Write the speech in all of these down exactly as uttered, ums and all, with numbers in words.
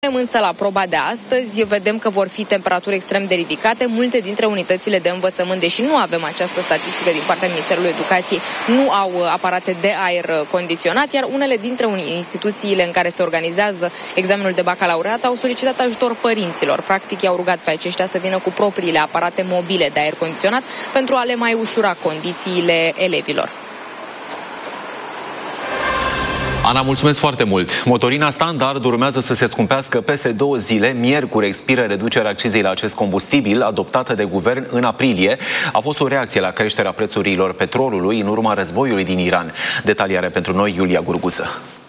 Însă la proba de astăzi vedem că vor fi temperaturi extrem de ridicate. Multe dintre unitățile de învățământ, deși nu avem această statistică din partea Ministerului Educației, nu au aparate de aer condiționat, iar unele dintre instituțiile în care se organizează examenul de bacalaureat au solicitat ajutor părinților. Practic i-au rugat pe aceștia să vină cu propriile aparate mobile de aer condiționat pentru a le mai ușura condițiile elevilor. Ana, mulțumesc foarte mult. Motorina standard urmează să se scumpească peste două zile. Miercuri expiră reducerea accizei la acest combustibil, adoptată de guvern în aprilie. A fost o reacție la creșterea prețurilor petrolului în urma războiului din Iran. Detaliare pentru noi, Iulia Gurguză.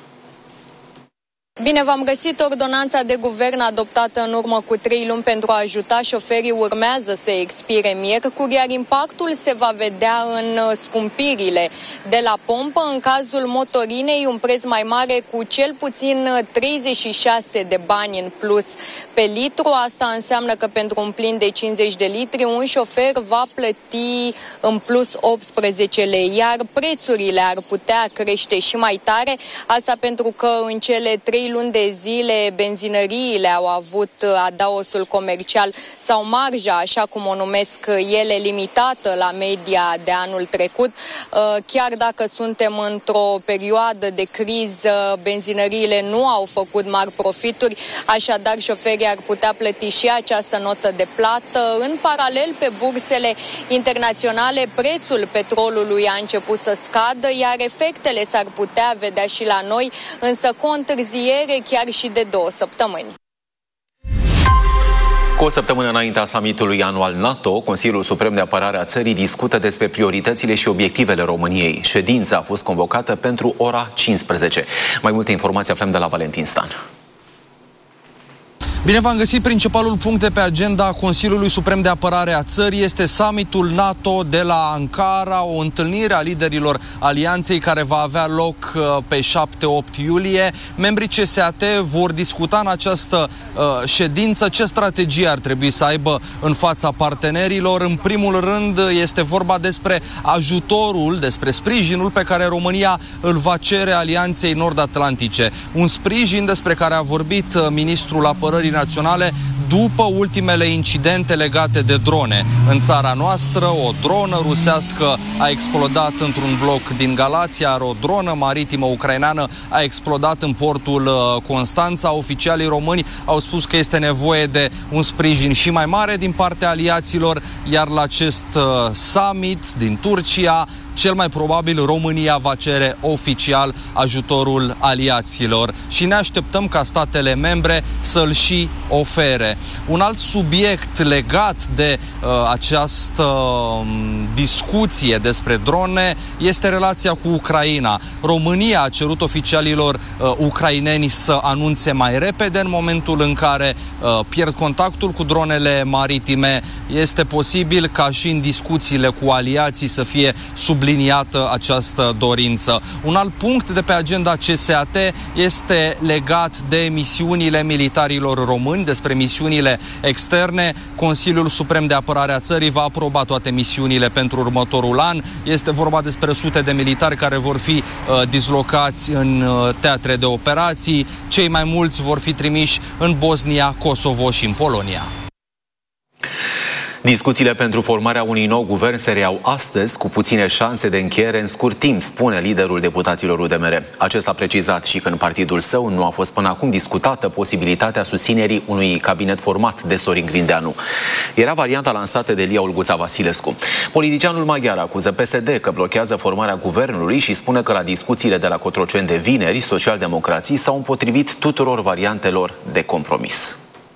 Bine v-am găsit. Ordonanța de guvern adoptată în urmă cu trei luni pentru a ajuta șoferii urmează să expire miercuri, iar impactul se va vedea în scumpirile de la pompă. În cazul motorinei, un preț mai mare cu cel puțin treizeci și șase de bani în plus pe litru. Asta înseamnă că pentru un plin de cincizeci de litri, un șofer va plăti în plus optsprezece lei, iar prețurile ar putea crește și mai tare. Asta pentru că în cele trei luni de zile benzinăriile au avut adaosul comercial sau marja, așa cum o numesc ele, limitată la media de anul trecut. Chiar dacă suntem într-o perioadă de criză, benzinăriile nu au făcut mari profituri, așadar șoferii ar putea plăti și această notă de plată. În paralel, pe bursele internaționale, prețul petrolului a început să scadă, iar efectele s-ar putea vedea și la noi, însă cu o întârziere chiar și de două săptămâni. Cu o săptămână înaintea summitului anual NATO, Consiliul Suprem de Apărare a țării discută despre prioritățile și obiectivele României. Ședința a fost convocată pentru ora cincisprezece. Mai multe informații aflăm de la Valentin Stan. Bine v-am găsit. Principalul punct de pe agenda Consiliului Suprem de Apărare a țării este summitul NATO de la Ankara, o întâlnire a liderilor alianței care va avea loc pe șapte opt iulie. Membrii C S A T vor discuta în această uh, ședință ce strategie ar trebui să aibă în fața partenerilor. În primul rând este vorba despre ajutorul, despre sprijinul pe care România îl va cere Alianței Nord-Atlantice. Un sprijin despre care a vorbit ministrul apărării naționale după ultimele incidente legate de drone. În țara noastră, o dronă rusească a explodat într-un bloc din Galația, iar o dronă maritimă ucraineană a explodat în portul Constanța. Oficialii români au spus că este nevoie de un sprijin și mai mare din partea aliaților, iar la acest summit din Turcia, cel mai probabil România va cere oficial ajutorul aliaților și ne așteptăm ca statele membre să-l și ofere. Un alt subiect legat de uh, această um, discuție despre drone este relația cu Ucraina. România a cerut oficialilor uh, ucraineni să anunțe mai repede în momentul în care uh, pierd contactul cu dronele maritime. Este posibil ca și în discuțiile cu aliații să fie subliniată această dorință. Un alt punct de pe agenda C S A T este legat de misiunile militarilor români, despre misiunile externe. Consiliul Suprem de Apărare a țării va aproba toate misiunile pentru următorul an. Este vorba despre sute de militari care vor fi uh, dislocați în uh, teatre de operații. Cei mai mulți vor fi trimiși în Bosnia, Kosovo și în Polonia. Discuțiile pentru formarea unui nou guvern se reiau astăzi, cu puține șanse de încheiere în scurt timp, spune liderul deputaților U D M R. Acesta a precizat și că în partidul său nu a fost până acum discutată posibilitatea susținerii unui cabinet format de Sorin Grindeanu. Era varianta lansată de Lia Olguța Vasilescu. Politicianul maghiar acuză P S D că blochează formarea guvernului și spune că la discuțiile de la Cotroceni de vineri, socialdemocrații s-au împotrivit tuturor variantelor de compromis.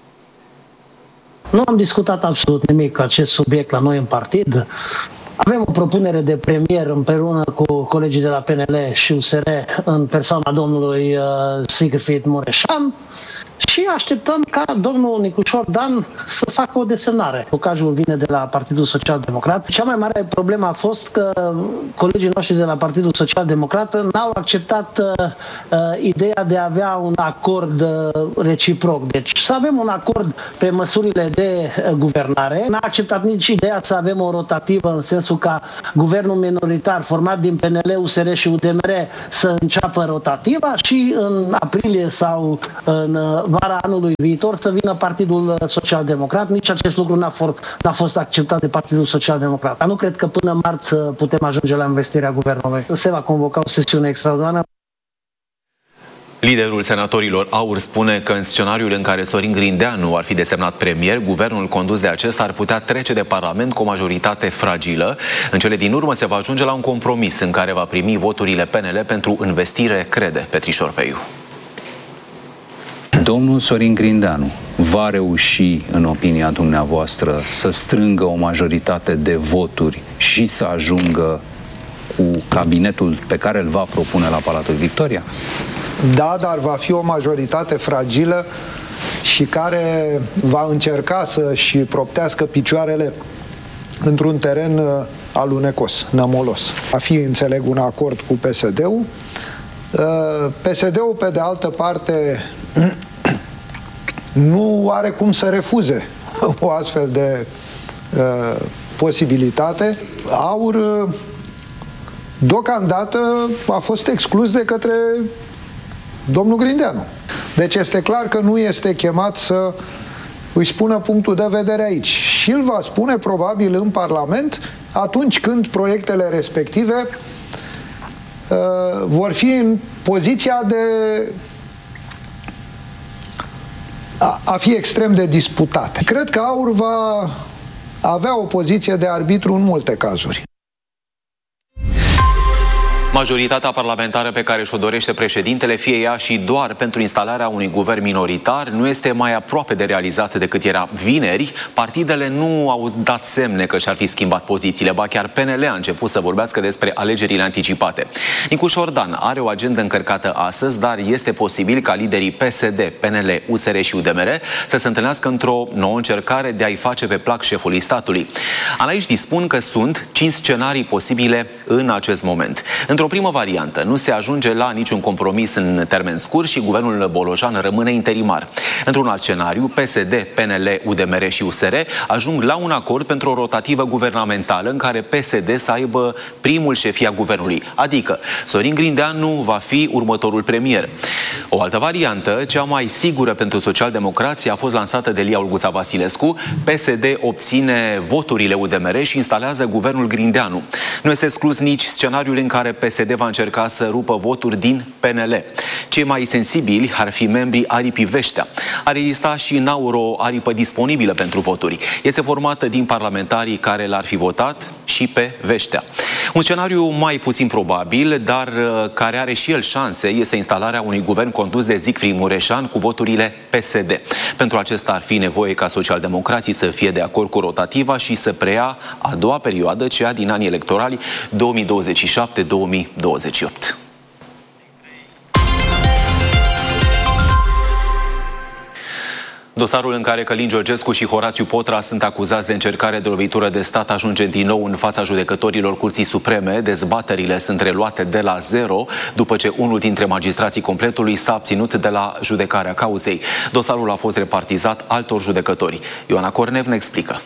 Nu am discutat absolut nimic acest subiect la noi în partid. Avem o propunere de premier împreună cu colegii de la P N L și U S R în persoana domnului uh, Sigfrid Mureșan și așteptăm ca domnul Nicușor Dan să facă o desemnare. Ocazul vine de la Partidul Social Democrat. Cea mai mare problemă a fost că colegii noștri de la Partidul Social Democrat n-au acceptat uh, uh, ideea de a avea un acord uh, reciproc. Deci să avem un acord pe măsurile de uh, guvernare. N-a acceptat nici ideea să avem o rotativă în sensul ca guvernul minoritar format din P N L, U S R și U D M R să înceapă rotativa și în aprilie sau în uh, vara anului viitor să vină Partidul Social-Democrat. Nici acest lucru n-a, for, n-a fost acceptat de Partidul Social-Democrat. Nu cred că până marți putem ajunge la investirea guvernului. Se va convoca o sesiune extraordinară. Liderul senatorilor AUR spune că în scenariul în care Sorin Grindeanu ar fi desemnat premier, guvernul condus de acesta ar putea trece de Parlament cu o majoritate fragilă. În cele din urmă se va ajunge la un compromis în care va primi voturile P N L pentru investire, crede Petrișor Peiu. Domnul Sorin Grindeanu va reuși, în opinia dumneavoastră, să strângă o majoritate de voturi și să ajungă cu cabinetul pe care îl va propune la Palatul Victoria? Da, dar va fi o majoritate fragilă și care va încerca să-și proptească picioarele într-un teren alunecos, nămolos. Va fi, înțeleg, un acord cu P S D-ul. P S D-ul, pe de altă parte, nu are cum să refuze o astfel de uh, posibilitate. AUR, deocamdată, a fost exclus de către domnul Grindeanu. Deci este clar că nu este chemat să îi spună punctul de vedere aici. Și îl va spune probabil în Parlament atunci când proiectele respective uh, vor fi în poziția de a, a fi extrem de disputate. Cred că AUR va avea o poziție de arbitru în multe cazuri. Majoritatea parlamentară pe care și-o dorește președintele, fie ea și doar pentru instalarea unui guvern minoritar, nu este mai aproape de realizat decât era vineri. Partidele nu au dat semne că și-ar fi schimbat pozițiile, ba chiar P N L a început să vorbească despre alegerile anticipate. Nicu Șordan are o agendă încărcată astăzi, dar este posibil ca liderii P S D, P N L, U S R și U D M R să se întâlnească într-o nouă încercare de a-i face pe plac șefului statului. Analiștii spun că sunt cinci scenarii posibile în acest moment. Într-o primă variantă, nu se ajunge la niciun compromis în termen scurt și guvernul Bolojan rămâne interimar. Într-un alt scenariu, P S D, P N L, U D M R și U S R ajung la un acord pentru o rotativă guvernamentală în care P S D să aibă primul șefia guvernului, adică Sorin Grindeanu va fi următorul premier. O altă variantă, cea mai sigură pentru socialdemocrație, a fost lansată de Lia Olguța Vasilescu. P S D obține voturile U D M R și instalează guvernul Grindeanu. Nu este exclus nici scenariul în care P S D va încerca să rupă voturi din P N L. Cei mai sensibili ar fi membrii aripii Veștea. Ar exista și în AUR o aripă disponibilă pentru voturi. Este formată din parlamentarii care l-ar fi votat și pe Veștea. Un scenariu mai puțin probabil, dar care are și el șanse, este instalarea unui guvern condus de Zicfrid Mureșan cu voturile P S D. Pentru acesta ar fi nevoie ca socialdemocrații să fie de acord cu rotativa și să preia a doua perioadă, cea din anii electorali două mii douăzeci și șapte două mii douăzeci și opt. Dosarul în care Călin Georgescu și Horațiu Potra sunt acuzați de încercare de lovitură de stat ajunge din nou în fața judecătorilor Curții Supreme. Dezbaterile sunt reluate de la zero după ce unul dintre magistrații completului s-a abținut de la judecarea cauzei. Dosarul a fost repartizat altor judecători. Ioana Cornev ne explică.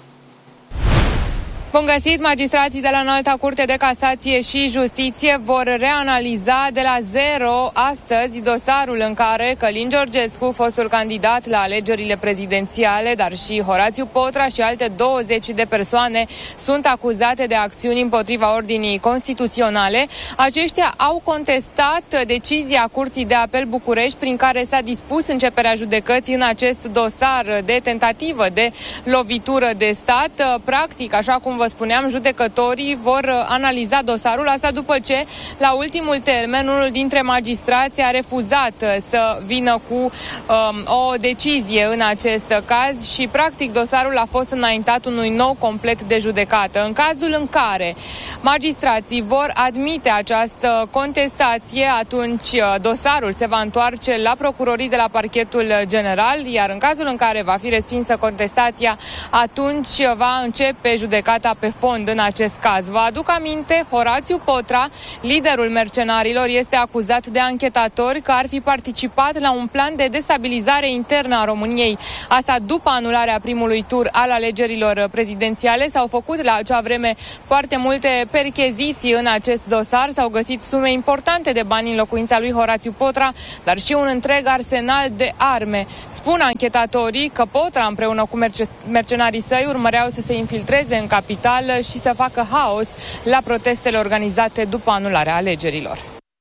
Bun găsit! Magistrații de la Înalta Curte de Casație și Justiție vor reanaliza de la zero astăzi dosarul în care Călin Georgescu, fostul candidat la alegerile prezidențiale, dar și Horațiu Potra și alte douăzeci de persoane sunt acuzate de acțiuni împotriva ordinii constituționale. Aceștia au contestat decizia Curții de Apel București prin care s-a dispus începerea judecății în acest dosar de tentativă de lovitură de stat. Practic, așa cum vă spuneam, judecătorii vor analiza dosarul, asta după ce, la ultimul termen, unul dintre magistrați a refuzat să vină cu um, o decizie în acest caz și, practic, dosarul a fost înaintat unui nou complet de judecată. În cazul în care magistrații vor admite această contestație, atunci dosarul se va întoarce la procurorii de la Parchetul General, iar în cazul în care va fi respinsă contestația, atunci va începe judecata corupția pe fond în acest caz. Vă aduc aminte, Horațiu Potra, liderul mercenarilor, este acuzat de anchetatori că ar fi participat la un plan de destabilizare internă a României. Asta după anularea primului tur al alegerilor prezidențiale. S-au făcut la acea vreme foarte multe percheziții în acest dosar. S-au găsit sume importante de bani în locuința lui Horațiu Potra, dar și un întreg arsenal de arme. Spun anchetatorii că Potra împreună cu merce- mercenarii săi urmăreau să se infiltreze în capitală și să facă haos la protestele organizate după anularea alegerilor.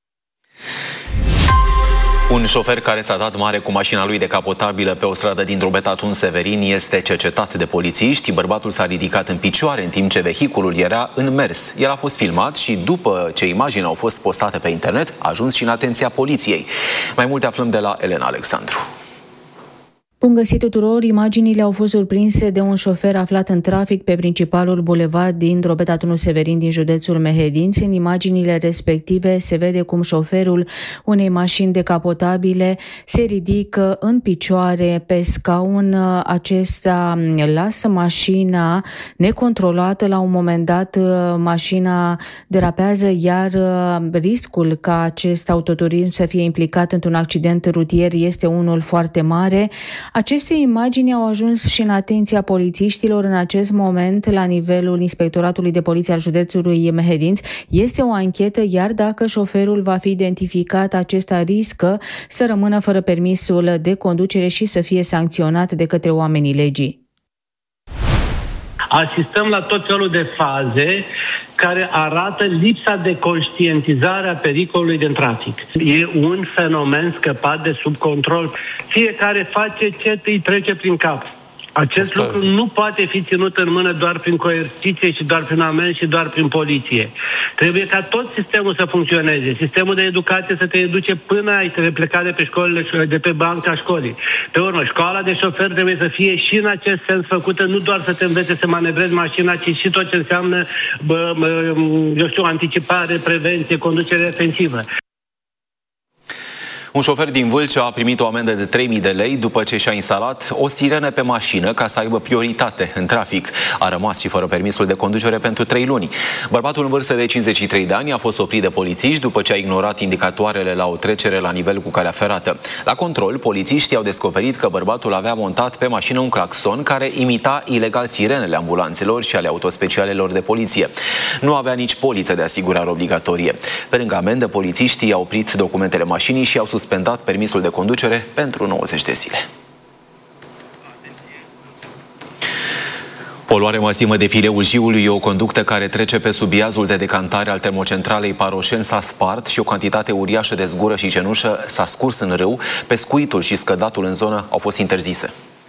Un șofer care s-a dat mare cu mașina lui decapotabilă pe o stradă din Drobeta-Tun Severin este cercetat de polițiști. Bărbatul s-a ridicat în picioare în timp ce vehiculul era în mers. El a fost filmat și după ce imaginile au fost postate pe internet, a ajuns și în atenția poliției. Mai multe aflăm de la Elena Alexandru. Bun găsit tuturor! Imaginile au fost surprinse de un șofer aflat în trafic pe principalul bulevard din Drobeta-Tun Severin din județul Mehedinți. În imaginile respective se vede cum șoferul unei mașini decapotabile se ridică în picioare pe scaun. Acesta lasă mașina necontrolată. La un moment dat mașina derapează, iar riscul ca acest autoturism să fie implicat într-un accident rutier este unul foarte mare. Aceste imagini au ajuns și în atenția polițiștilor în acest moment la nivelul Inspectoratului de Poliție al județului Mehedinți. Este o anchetă, iar dacă șoferul va fi identificat, acesta riscă să rămână fără permisul de conducere și să fie sancționat de către oamenii legii. Asistăm la tot felul de faze care arată lipsa de conștientizare a pericolului din trafic. E un fenomen scăpat de sub control. Fiecare face ce îi trece prin cap. Acest Astăzi. lucru nu poate fi ținut în mână doar prin coerciție și doar prin amenzi și doar prin poliție. Trebuie ca tot sistemul să funcționeze. Sistemul de educație să te educe până ai să pleca de pe școlile, de pe banca școlii. Pe urmă, școala de șofer trebuie să fie și în acest sens făcută, nu doar să te învețe să manevrezi mașina, ci și tot ce înseamnă, bă, bă, eu știu, anticipare, prevenție, conducere defensivă. Un șofer din Vâlcea a primit o amendă de trei mii de lei după ce și-a instalat o sirenă pe mașină ca să aibă prioritate în trafic. A rămas și fără permisul de conducere pentru trei luni. Bărbatul în vârstă de cincizeci și trei de ani a fost oprit de polițiști după ce a ignorat indicatoarele la o trecere la nivel cu calea ferată. La control, polițiștii au descoperit că bărbatul avea montat pe mașină un claxon care imita ilegal sirenele ambulanțelor și ale autospecialelor de poliție. Nu avea nici poliță de asigurare obligatorie. Pe lângă amendă, polițiștii au oprit documentele mașinii și au suspendat permisul de conducere pentru nouăzeci de zile. Poluare masivă de fileul Jiului, o conductă care trece pe sub iazul de decantare al termocentralei Paroșeni s-a spart și o cantitate uriașă de zgură și cenușă s-a scurs în râu. Pescuitul și scădatul în zonă au fost interzise.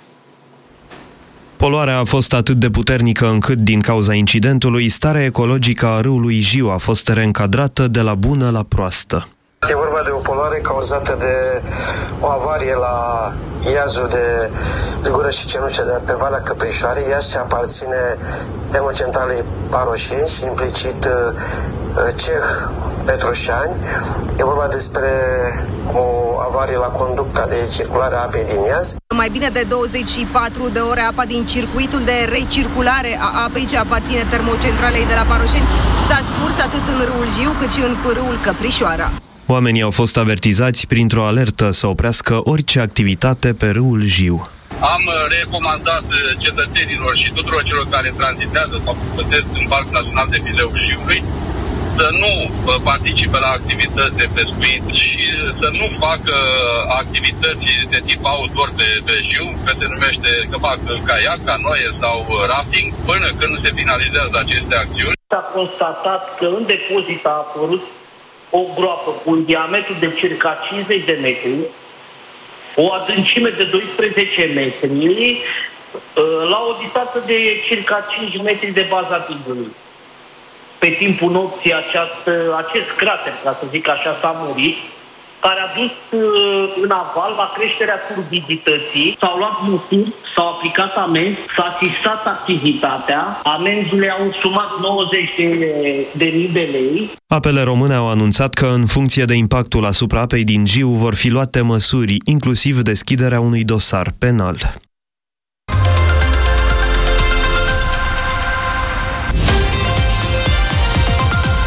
Poluarea a fost atât de puternică încât, din cauza incidentului, starea ecologică a râului Jiu a fost reîncadrată de la bună la proastă. E vorba de o poluare cauzată de o avarie la iazul de zgură și cenușă de pe Valea Căprișoarei, iaz ce aparține termocentralei Paroșeni și implicit Ceh Petroșani. E vorba despre o avarie la conducta de circulare a apei din iaz. Mai bine de douăzeci și patru de ore apa din circuitul de recirculare a apei ce aparține termocentralei de la Paroșeni s-a scurs atât în râul Jiu cât și în pârâul Căprișoara. Oamenii au fost avertizați printr-o alertă să oprească orice activitate pe râul Jiu. Am recomandat cetățenilor și tuturor celor care tranzitează sau pătesc în Parcul Național de Fileul Jiului să nu participe la activități de pescuit și să nu facă activități de tip outdoor pe, pe Jiu, că se numește că fac caiac, canoe sau rafting, până când se finalizează aceste acțiuni. S-a constatat că în depozit a apărut o groapă cu un diametru de circa cincizeci de metri, o adâncime de doisprezece metri, la o distanță de circa cinci metri de baza digului. Pe timpul nopții această, acest crater, ca să zic așa, s-a murit, care a dus în aval la creșterea turbidității. S-au luat măsuri, s-au aplicat amenzi, s-a asistat activitatea, amenziile au sumat nouăzeci de mii de lei. Apele Române au anunțat că, în funcție de impactul asupra apei din Jiu, vor fi luate măsuri, inclusiv deschiderea unui dosar penal.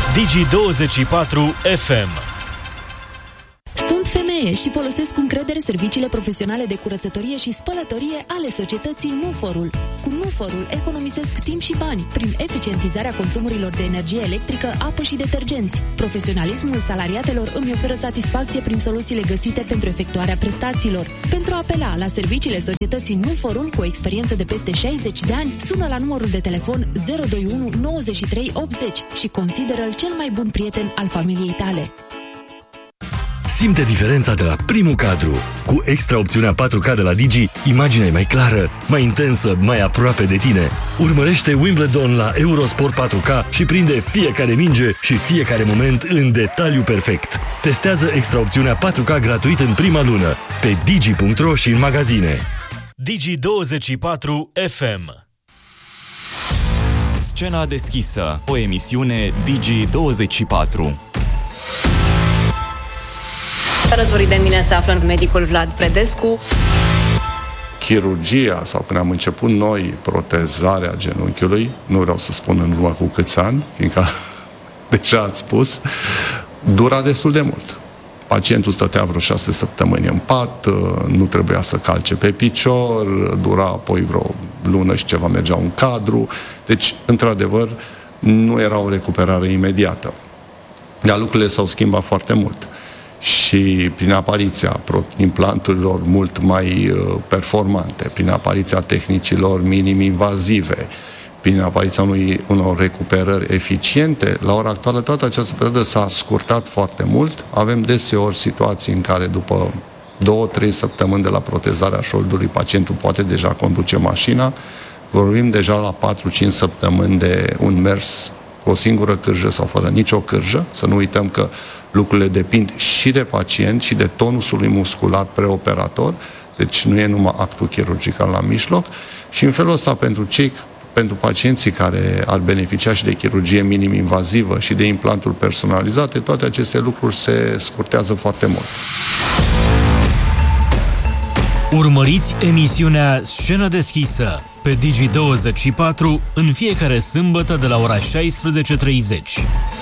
Digi douăzeci și patru F M. Sunt femeie și folosesc cu încredere serviciile profesionale de curățătorie și spălătorie ale societății Nuforul. Cu Nuforul economisesc timp și bani prin eficientizarea consumurilor de energie electrică, apă și detergenți. Profesionalismul salariatelor îmi oferă satisfacție prin soluțiile găsite pentru efectuarea prestațiilor. Pentru a apela la serviciile societății Nuforul cu o experiență de peste șaizeci de ani, sună la numărul de telefon zero doi unu nouăzeci și trei optzeci și consideră-l cel mai bun prieten al familiei tale. Simte diferența de la primul cadru. Cu extra opțiunea patru K de la Digi, imaginea e mai clară, mai intensă, mai aproape de tine. Urmărește Wimbledon la Eurosport patru K și prinde fiecare minge și fiecare moment în detaliu perfect. Testează extra opțiunea patru K gratuit în prima lună pe digi punct ro și în magazine. Digi douăzeci și patru F M. Scena deschisă, o emisiune Digi douăzeci și patru. Alături de mine se află medicul Vlad Predescu. Chirurgia, sau când am început noi protezarea genunchiului, nu vreau să spun în urmă cu câți ani, fiindcă deja ați spus, dura destul de mult. Pacientul stătea vreo șase săptămâni în pat, nu trebuia să calce pe picior, dura apoi vreo lună și ceva mergea un cadru, deci, într-adevăr, nu era o recuperare imediată. Dar lucrurile s-au schimbat foarte mult. Și prin apariția implanturilor mult mai performante, prin apariția tehnicilor minim-invazive, prin apariția unui, unor recuperări eficiente, la ora actuală toată această perioadă s-a scurtat foarte mult. Avem deseori situații în care după două, trei săptămâni de la protezarea șoldului, pacientul poate deja conduce mașina. Vorbim deja la patru cinci săptămâni de un mers cu o singură cârjă sau fără nicio cârjă. Să nu uităm că lucrurile depind și de pacient și de tonusul muscular preoperator, deci nu e numai actul chirurgical la mijloc. Și în felul ăsta, pentru cei, pentru pacienții care ar beneficia și de chirurgie minim-invazivă și de implanturi personalizate, toate aceste lucruri se scurtează foarte mult. Urmăriți emisiunea Scenă deschisă pe Digi douăzeci și patru în fiecare sâmbătă de la ora șaisprezece și treizeci.